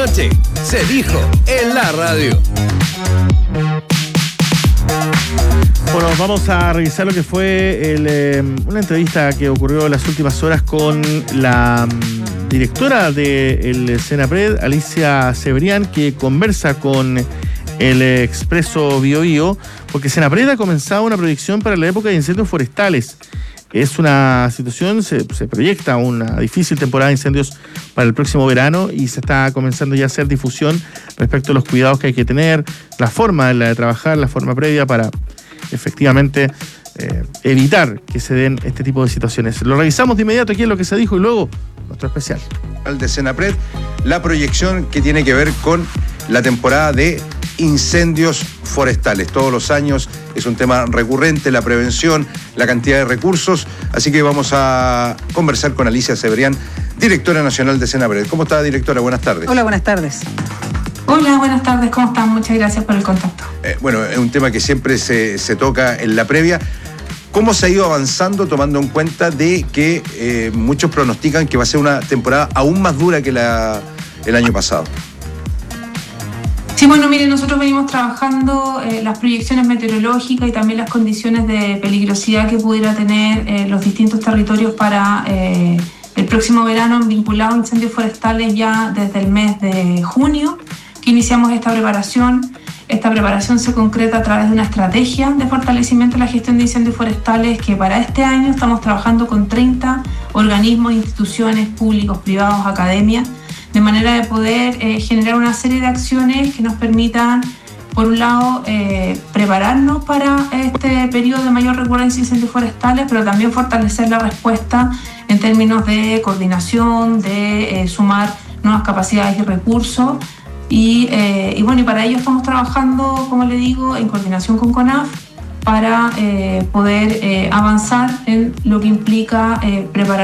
Noche se dijo en la radio. Bueno, vamos a revisar lo que fue una entrevista que ocurrió en las últimas horas con la directora del Senapred, Alicia Cebrián, que conversa con el Expreso Biobío, porque Senapred ha comenzado una proyección para la época de incendios forestales. Es una situación, se proyecta una difícil temporada de incendios para el próximo verano y se está comenzando ya a hacer difusión respecto a los cuidados que hay que tener, la forma de trabajar, la forma previa para efectivamente evitar que se den este tipo de situaciones. Lo revisamos de inmediato aquí en lo que se dijo y luego nuestro especial. Al de Senapred, la proyección que tiene que ver con la temporada de incendios forestales. Todos los años es un tema recurrente, la prevención, la cantidad de recursos, así que vamos a conversar con Alicia Cebrián, directora nacional de Senapred. ¿Cómo está, directora? Buenas tardes. Hola, buenas tardes. Hola, buenas tardes, ¿cómo están? Muchas gracias por el contacto. Bueno, es un tema que siempre se toca en la previa. ¿Cómo se ha ido avanzando tomando en cuenta de que muchos pronostican que va a ser una temporada aún más dura que el año pasado? Sí, bueno, miren, nosotros venimos trabajando las proyecciones meteorológicas y también las condiciones de peligrosidad que pudiera tener los distintos territorios para el próximo verano vinculado a incendios forestales ya desde el mes de junio, que iniciamos esta preparación. Esta preparación se concreta a través de una estrategia de fortalecimiento de la gestión de incendios forestales que para este año estamos trabajando con 30 organismos, instituciones, públicos, privados, academias, de manera de poder generar una serie de acciones que nos permitan, por un lado, prepararnos para este periodo de mayor recurrencia de incendios forestales, pero también fortalecer la respuesta en términos de coordinación, de sumar nuevas capacidades y recursos. Y para ello estamos trabajando, como le digo, en coordinación con CONAF para poder avanzar en lo que implica preparar